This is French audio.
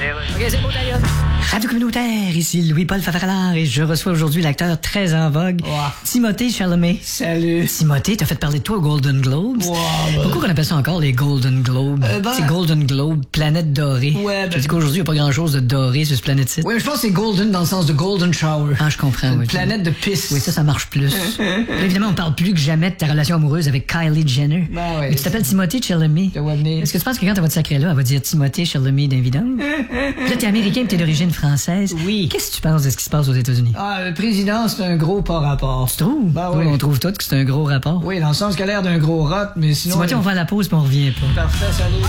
OK, c'est beau, d'ailleurs. Radio communautaire, ici Louis-Paul Favaralard et je reçois aujourd'hui l'acteur très en vogue, Timothée Chalamet. Salut. Timothée, t'as fait parler de toi aux Golden Globes. Pourquoi on appelle ça encore les Golden Globes? C'est Golden Globe, planète dorée. Je dis qu'aujourd'hui, il n'y a pas grand-chose de doré sur ce planète-ci. Oui, je pense que c'est golden dans le sens de golden shower. Ah, je comprends. Une planète de pisse. Oui, ça marche plus. Évidemment, on parle plus que jamais de ta relation amoureuse avec Kylie Jenner. Ben oui. Mais tu t'appelles Timothée Chalamet. Est-ce que tu penses que quand elle va te sacrer là, elle va dire Timothée Chalamet d'un vidange? Là, t'es américain et t'es d'origine française. Oui. Qu'est-ce que tu penses de ce qui se passe aux États-Unis? Ah, le président, c'est un gros pas rapport. Tu trouves? Ben oui. On trouve tous que c'est un gros rapport. Oui, dans le sens qu'il a l'air d'un gros rat, mais sinon... Timothée, on va à la pause puis on revient pas. Parfait, salut.